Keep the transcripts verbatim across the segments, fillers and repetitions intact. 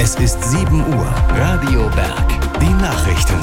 Es ist sieben Uhr. Radio Berg. Die Nachrichten.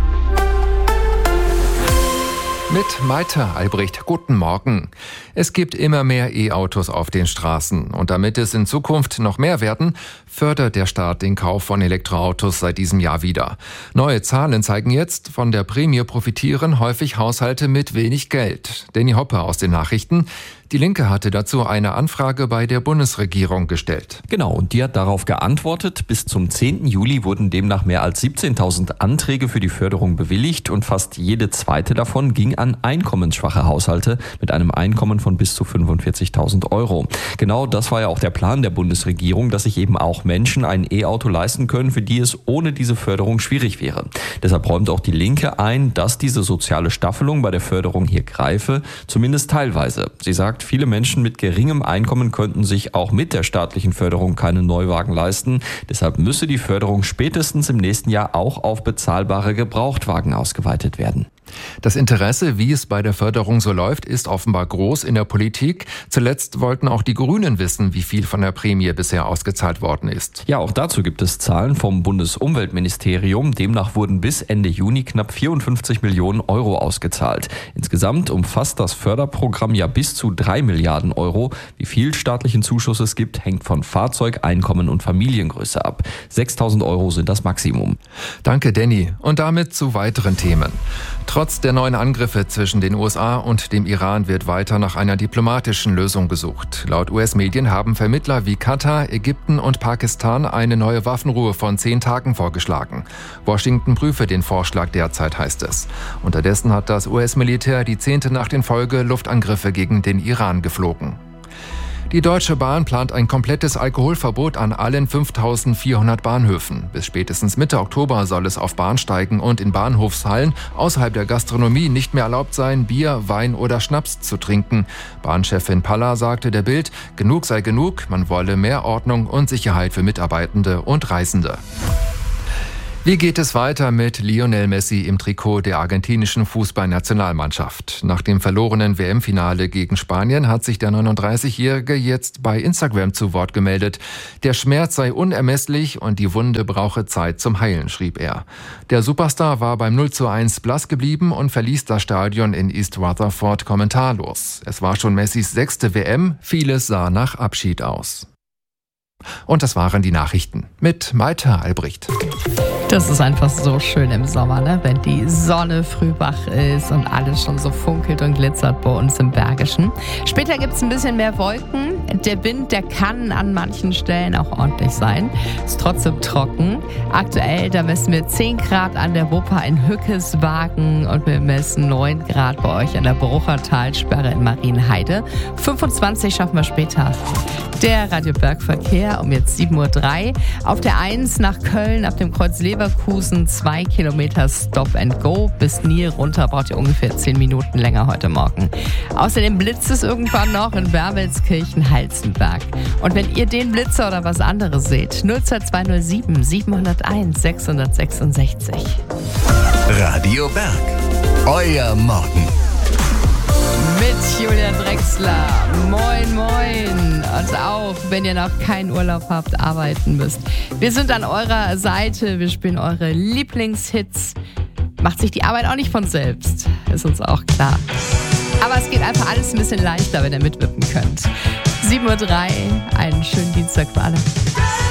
Mit Maite Albrecht, guten Morgen. Es gibt immer mehr E-Autos auf den Straßen. Und damit es in Zukunft noch mehr werden, fördert der Staat den Kauf von Elektroautos seit diesem Jahr wieder. Neue Zahlen zeigen jetzt, von der Prämie profitieren häufig Haushalte mit wenig Geld. Danny Hoppe aus den Nachrichten. Die Linke hatte dazu eine Anfrage bei der Bundesregierung gestellt. Genau, und die hat darauf geantwortet. Bis zum zehnten Juli wurden demnach mehr als siebzehntausend Anträge für die Förderung bewilligt und fast jede zweite davon ging an einkommensschwache Haushalte mit einem Einkommen von bis zu fünfundvierzigtausend Euro. Genau das war ja auch der Plan der Bundesregierung, dass sich eben auch Menschen ein E-Auto leisten können, für die es ohne diese Förderung schwierig wäre. Deshalb räumt auch die Linke ein, dass diese soziale Staffelung bei der Förderung hier greife, zumindest teilweise. Sie sagt, viele Menschen mit geringem Einkommen könnten sich auch mit der staatlichen Förderung keinen Neuwagen leisten. Deshalb müsse die Förderung spätestens im nächsten Jahr auch auf bezahlbare Gebrauchtwagen ausgeweitet werden. Das Interesse, wie es bei der Förderung so läuft, ist offenbar groß in der Politik. Zuletzt wollten auch die Grünen wissen, wie viel von der Prämie bisher ausgezahlt worden ist. Ja, auch dazu gibt es Zahlen vom Bundesumweltministerium. Demnach wurden bis Ende Juni knapp vierundfünfzig Millionen Euro ausgezahlt. Insgesamt umfasst das Förderprogramm ja bis zu drei Milliarden Euro. Wie viel staatlichen Zuschuss es gibt, hängt von Fahrzeug, Einkommen und Familiengröße ab. sechstausend Euro sind das Maximum. Danke, Danny. Und damit zu weiteren Themen. Trotz der neuen Angriffe zwischen den U S A und dem Iran wird weiter nach einer diplomatischen Lösung gesucht. Laut U S-Medien haben Vermittler wie Katar, Ägypten und Pakistan eine neue Waffenruhe von zehn Tagen vorgeschlagen. Washington prüfe den Vorschlag derzeit, heißt es. Unterdessen hat das U S-Militär die zehnte Nacht in Folge Luftangriffe gegen den Iran geflogen. Die Deutsche Bahn plant ein komplettes Alkoholverbot an allen fünftausendvierhundert Bahnhöfen. Bis spätestens Mitte Oktober soll es auf Bahnsteigen und in Bahnhofshallen außerhalb der Gastronomie nicht mehr erlaubt sein, Bier, Wein oder Schnaps zu trinken. Bahnchefin Palla sagte der Bild, genug sei genug, man wolle mehr Ordnung und Sicherheit für Mitarbeitende und Reisende. Wie geht es weiter mit Lionel Messi im Trikot der argentinischen Fußballnationalmannschaft? Nach dem verlorenen W M-Finale gegen Spanien hat sich der neununddreißigjährige jetzt bei Instagram zu Wort gemeldet. Der Schmerz sei unermesslich und die Wunde brauche Zeit zum Heilen, schrieb er. Der Superstar war beim null zu eins blass geblieben und verließ das Stadion in East Rutherford kommentarlos. Es war schon Messis sechste W M, vieles sah nach Abschied aus. Und das waren die Nachrichten mit Maite Albrecht. Das ist einfach so schön im Sommer, ne? Wenn die Sonne früh wach ist und alles schon so funkelt und glitzert bei uns im Bergischen. Später gibt es ein bisschen mehr Wolken. Der Wind, der kann an manchen Stellen auch ordentlich sein. Ist trotzdem trocken. Aktuell, da messen wir zehn Grad an der Wupper in Hückeswagen und wir messen neun Grad bei euch an der Bruchertalsperre in Marienheide. fünfundzwanzig schaffen wir später. Der Radio Berg Verkehr um jetzt sieben Uhr drei. Auf der eins nach Köln ab dem Kreuz Leverkusen zwei Kilometer Stop and Go. Bis Niel runter braucht ihr ungefähr zehn Minuten länger heute Morgen. Außerdem blitzt es irgendwann noch in Wermelskirchen-Halzenberg. Und wenn ihr den Blitzer oder was anderes seht, null zwei zwei null sieben sieben null eins sechs sechs sechs. Radio Berg. Euer Morgen. Mit Julian Drexler. Moin, moin. Und auch, wenn ihr noch keinen Urlaub habt, arbeiten müsst. Wir sind an eurer Seite. Wir spielen eure Lieblingshits. Macht sich die Arbeit auch nicht von selbst. Ist uns auch klar. Aber es geht einfach alles ein bisschen leichter, wenn ihr mitwippen könnt. sieben Uhr drei. Einen schönen Dienstag für alle.